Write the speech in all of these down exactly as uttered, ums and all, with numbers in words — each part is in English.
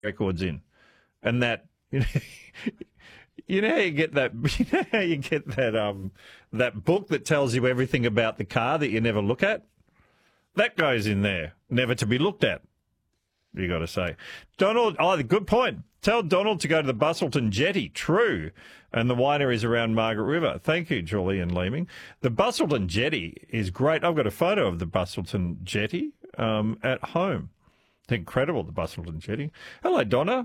records in, and that you know, you know how you get that you know how you get that um that book that tells you everything about the car that you never look at. That goes in there, never to be looked at. You got to say, Donald. Oh, good point. Tell Donald to go to the Bustleton Jetty. True, and the wineries around Margaret River. Thank you, Julie and Leeming. The Bustleton Jetty is great. I've got a photo of the Bustleton Jetty um, at home. It's incredible, the Bustleton Jetty. Hello, Donna.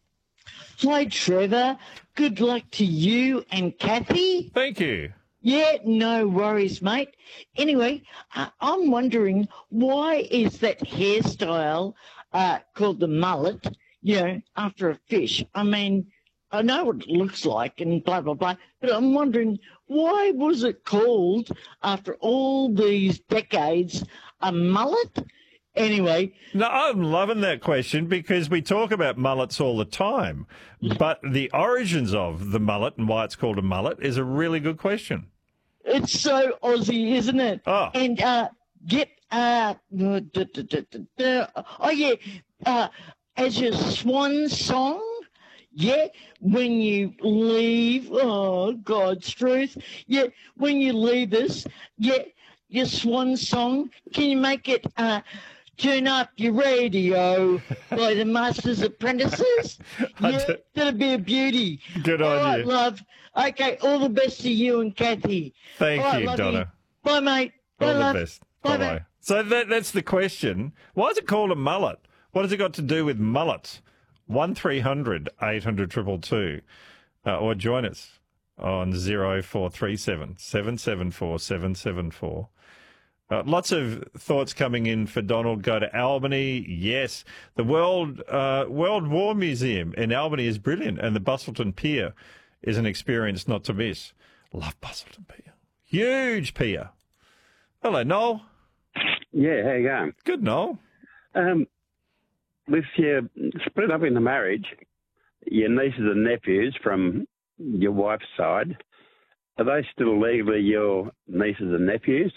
Hi, Trevor. Good luck to you and Kathy. Thank you. Yeah, no worries, mate. Anyway, uh, I'm wondering, why is that hairstyle uh, called the mullet, you know, after a fish? I mean, I know what it looks like and blah, blah, blah, but I'm wondering, why was it called, after all these decades, a mullet? Anyway. No, I'm loving that question because we talk about mullets all the time, but the origins of the mullet and why it's called a mullet is a really good question. It's so Aussie, isn't it? Oh. And uh, get, uh, da, da, da, da, da. oh yeah, uh, as your swan song, yeah, when you leave, oh, God's truth, yeah, when you leave us, yeah, your swan song, can you make it, uh, turn up your radio by the Master's Apprentices? Yeah, that'd be a beauty. Good all on right, you. love. Okay, all the best to you and Kathy. Thank all right, you, love Donna. You. Bye, mate. Bye, All the love. best. Bye, Bye-bye. mate. So that, that's the question. Why is it called a mullet? What has it got to do with mullets? one three hundred eight hundred two two two. Uh, or join us on zero four three seven seven seven four seven seven four. Uh, lots of thoughts coming in for Donald. Go to Albany. Yes. The World uh, World War Museum in Albany is brilliant, and the Bustleton Pier is an experience not to miss. Love Bustleton Pier. Huge pier. Hello, Noel. Yeah, how you going? Good, Noel. Um, with your split up in the marriage, your nieces and nephews from your wife's side, are they still legally your nieces and nephews?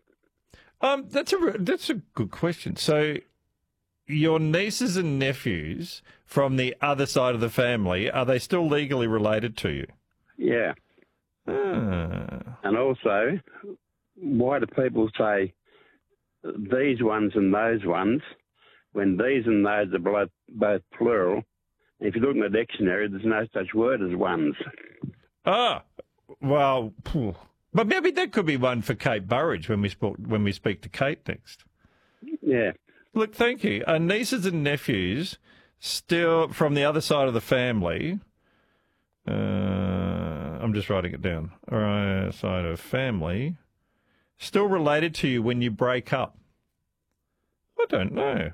Um, that's a that's a good question. So, your nieces and nephews from the other side of the family, are they still legally related to you? Yeah. Ah. And also, why do people say these ones and those ones when these and those are both, both plural? If you look in the dictionary, there's no such word as ones. Ah, well, phew. But maybe that could be one for Kate Burridge when we spoke, when we speak to Kate next. Yeah. Look, thank you. Our nieces and nephews, still from the other side of the family. Uh, I'm just writing it down. All right, side of family, still related to you when you break up. I don't know.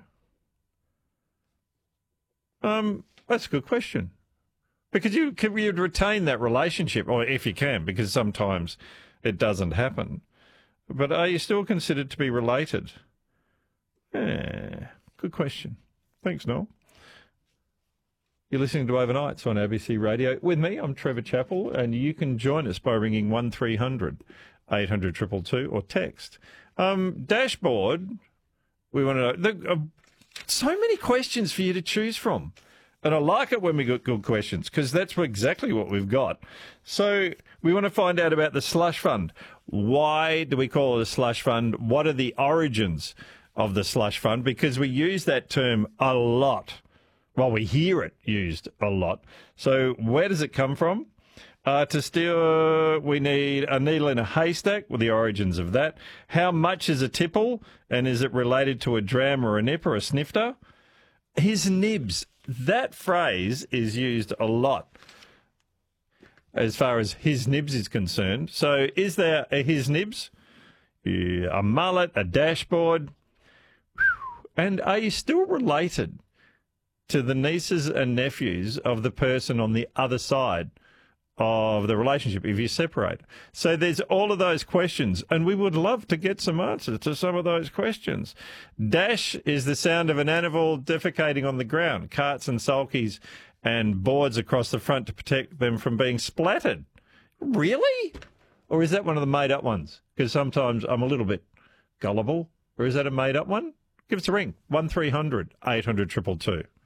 Um, that's a good question. Because you can you'd retain that relationship, or if you can, because sometimes it doesn't happen. But are you still considered to be related? Eh, good question. Thanks, Noel. You're listening to Overnights on A B C Radio. With me, I'm Trevor Chappell, and you can join us by ringing one three hundred eight hundred two two two or text. Um, dashboard, we want to know. There are so many questions for you to choose from. And I like it when we get good questions because that's exactly what we've got. So we want to find out about the slush fund. Why do we call it a slush fund? What are the origins of the slush fund? Because we use that term a lot. Well, we hear it used a lot. So where does it come from? Uh, to steal, we need a needle in a haystack with the origins of that. How much is a tipple? And is it related to a dram or a nip or a snifter? His nibs. That phrase is used a lot as far as his nibs is concerned. So is there a his nibs, yeah, a mullet, a dashboard? And are you still related to the nieces and nephews of the person on the other side of the relationship if you separate? So there's all of those questions, and we would love to get some answers to some of those questions. Dash is the sound of an animal defecating on the ground, carts and sulkies and boards across the front to protect them from being splattered. Really? Or is that one of the made-up ones? Because sometimes I'm a little bit gullible. Or is that a made-up one? Give us a ring, one three hundred eight hundred two two two.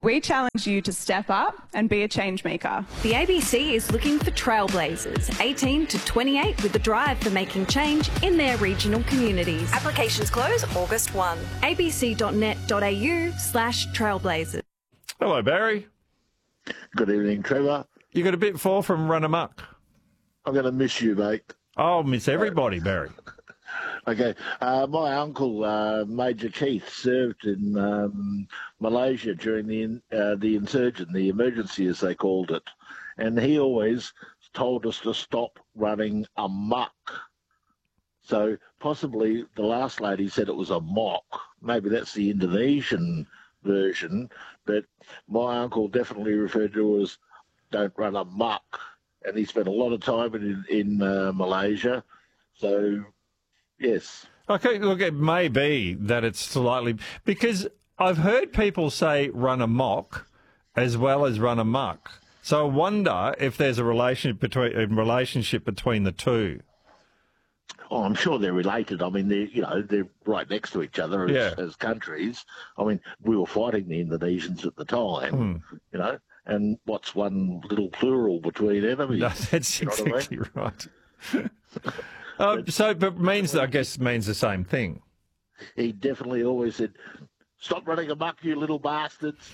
We challenge you to step up and be a change maker. The A B C is looking for trailblazers, eighteen to twenty-eight, with the drive for making change in their regional communities. Applications close August first. a b c dot net dot a u slash trailblazers. Hello, Barry. Good evening, Trevor. You got a bit far from Run Amok. I'm going to miss you, mate. I'll miss everybody, Barry. Okay. Uh, my uncle, uh, Major Keith, served in um, Malaysia during the in, uh, the insurgent, the emergency, as they called it. And he always told us to stop running amok. So possibly the last lady said it was a mock. Maybe that's the Indonesian version. But my uncle definitely referred to it as don't run amok. And he spent a lot of time in, in uh, Malaysia. So... yes. Okay, look, it may be that it's slightly... because I've heard people say run amok as well as run amok. So I wonder if there's a relationship between a relationship between the two. Oh, I'm sure they're related. I mean, they're, you know, they're right next to each other as, Yeah. as countries. I mean, we were fighting the Indonesians at the time, Hmm. you know, and what's one little plural between enemies? No, that's You know what I mean? exactly right. Uh, so, but means, I guess, means the same thing. He definitely always said, stop running amok, you little bastards.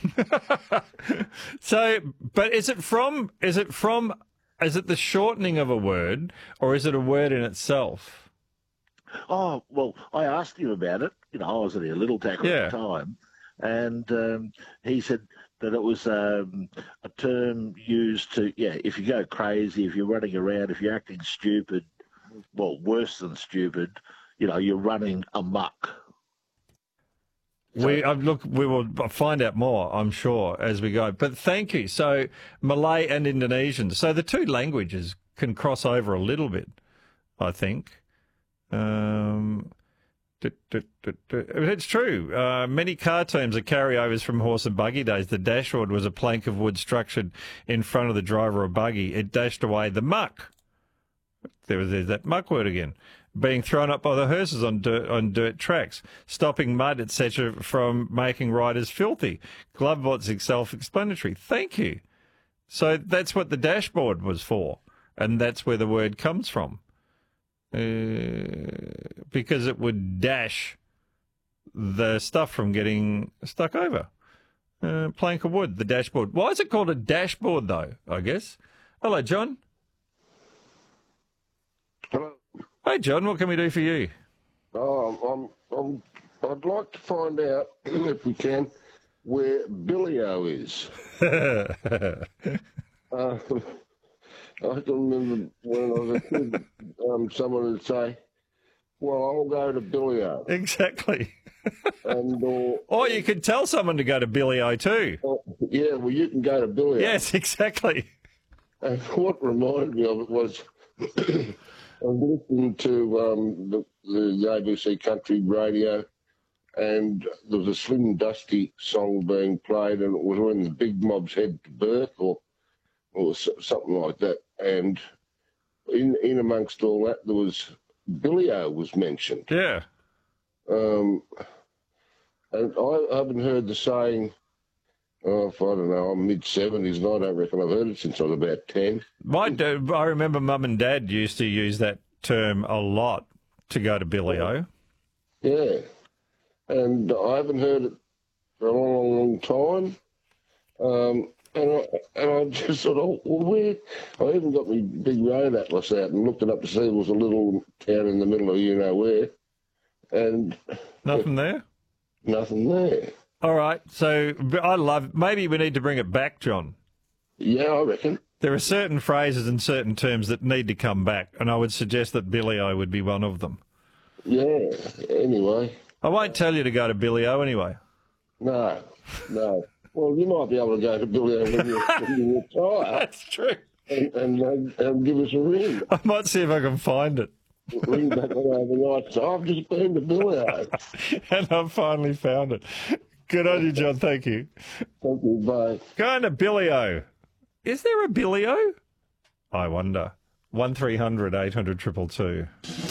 So, but is it from, is it from, is it the shortening of a word, or is it a word in itself? Oh, well, I asked him about it. You know, I was only a little tackle Yeah. at the time. And um, he said that it was um, a term used to, yeah, if you go crazy, if you're running around, if you're acting stupid, well, worse than stupid, you know, you're running amok. We uh, look. We will find out more, I'm sure, as we go. But thank you. So Malay and Indonesian. So the two languages can cross over a little bit, I think. Um, du- du- du- du- it's true. Uh, many car terms are carryovers from horse and buggy days. The dashboard was a plank of wood structured in front of the driver or buggy. It dashed away the muck. There was there's that muck word again. Being thrown up by the hearses on dirt, on dirt tracks, stopping mud, et cetera, from making riders filthy. Glovebots self-explanatory. Thank you. So that's what the dashboard was for, and that's where the word comes from, uh, because it would dash the stuff from getting stuck over. Uh, plank of wood, the dashboard. Why is it called a dashboard, though, I guess? Hello, John. Hello. Hey, John, what can we do for you? Oh, I'm, I'm, I'd like to find out, if we can, where Billy-O is. uh, I can remember when I was a kid, um, someone would say, well, I'll go to Billy-O. Exactly. And, or, Or you could tell someone to go to Billy-O too. or, yeah, well, you can go to Billy-O. Yes, exactly. And what reminded me of it was... I was listening to um, the, the A B C Country Radio, and there was a Slim Dusty song being played, and it was when the big mobs head to birth, or or something like that. And in in amongst all that, there was Billy-O was mentioned. Yeah. Um, and I haven't heard the saying. Oh, I don't know, I'm mid-seventies, and I don't reckon I've heard it since I was about ten. My dad, I remember Mum and Dad used to use that term a lot to go to Billy-O. Yeah, and I haven't heard it for a long, long time. Um, and I, and I just thought, oh, well, where? I even got my big road atlas out and looked it up to see it was a little town in the middle of you know where, and Nothing there? nothing there. All right. So I love, maybe we need to bring it back, John. Yeah, I reckon. There are certain phrases and certain terms that need to come back, and I would suggest that Billy-O would be one of them. Yeah, anyway. I won't tell you to go to Billy-O anyway. No, no. Well, you might be able to go to Billy-O when you, when you retire That's true. and, and, and, and give us a ring. I might see if I can find it. Ring back overnight. So I've just been to Billy-O. And I've finally found it. Good on you, John. Thank you. Thank you, bye. Going to Billy-O. Is there a Billy-O? I wonder. one three hundred eight hundred two two two.